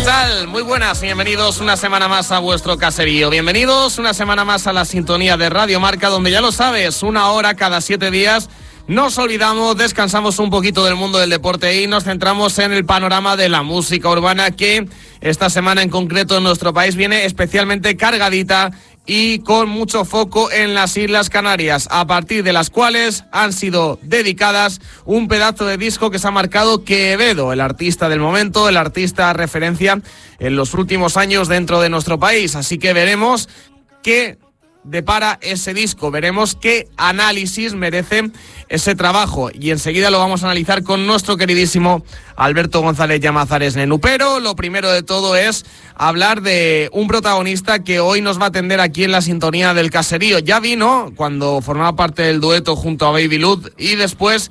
tal? Muy buenas, bienvenidos una semana más a vuestro caserío. Bienvenidos una semana más a la sintonía de Radio Marca, donde ya lo sabes, 1 hora cada 7 días. Nos olvidamos, descansamos un poquito del mundo del deporte y nos centramos en el panorama de la música urbana, que esta semana en concreto en nuestro país viene especialmente cargadita y con mucho foco en las Islas Canarias, a partir de las cuales han sido dedicadas un pedazo de disco que se ha marcado Quevedo, el artista del momento, el artista referencia en los últimos años dentro de nuestro país. Así que veremos qué depara ese disco, veremos qué análisis merece ese trabajo y enseguida lo vamos a analizar con nuestro queridísimo Alberto González Llamazares Nenu. Pero lo primero de todo es hablar de un protagonista que hoy nos va a atender aquí en la sintonía del caserío. Ya vino cuando formaba parte del dueto junto a Baby Luz y después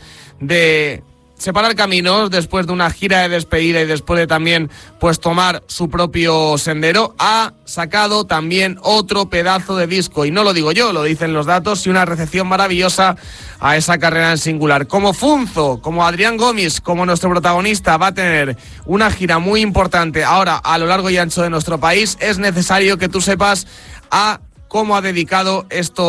de separar caminos, después de una gira de despedida y después de también pues tomar su propio sendero, ha sacado también otro pedazo de disco, y no lo digo yo, lo dicen los datos, y una recepción maravillosa a esa carrera en singular. Como Funzo, como Adrián Gómez, como nuestro protagonista va a tener una gira muy importante ahora a lo largo y ancho de nuestro país, es necesario que tú sepas a cómo ha dedicado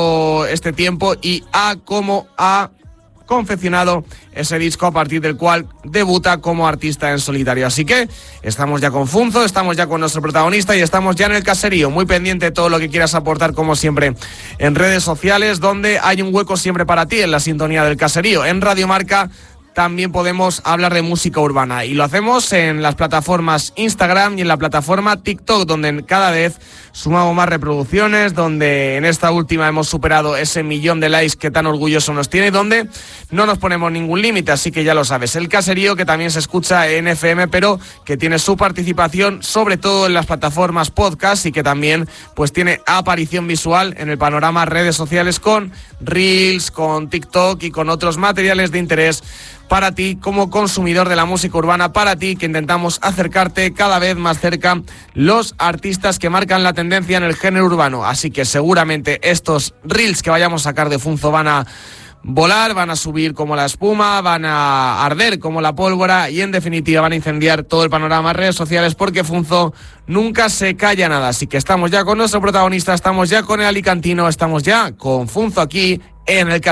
este tiempo y a cómo ha confeccionado ese disco a partir del cual debuta como artista en solitario. Así que estamos ya con Funzo, estamos ya con nuestro protagonista y estamos ya en el caserío, muy pendiente de todo lo que quieras aportar, como siempre, en redes sociales, donde hay un hueco siempre para ti en la sintonía del caserío. En Radio Marca también podemos hablar de música urbana y lo hacemos en las plataformas Instagram y en la plataforma TikTok, donde cada vez sumamos más reproducciones, donde en esta última hemos superado ese 1.000.000 de likes que tan orgulloso nos tiene y donde no nos ponemos ningún límite. Así que ya lo sabes, el caserío, que también se escucha en FM, pero que tiene su participación sobre todo en las plataformas podcast y que también pues tiene aparición visual en el panorama redes sociales con Reels, con TikTok y con otros materiales de interés para ti como consumidor de la música urbana, para ti que intentamos acercarte cada vez más cerca los artistas que marcan la tendencia en el género urbano. Así que seguramente estos Reels que vayamos a sacar de Funzo van a volar, van a subir como la espuma, van a arder como la pólvora y en definitiva van a incendiar todo el panorama de redes sociales, porque Funzo nunca se calla nada. Así que estamos ya con nuestro protagonista, estamos ya con el alicantino, estamos ya con Funzo aquí en el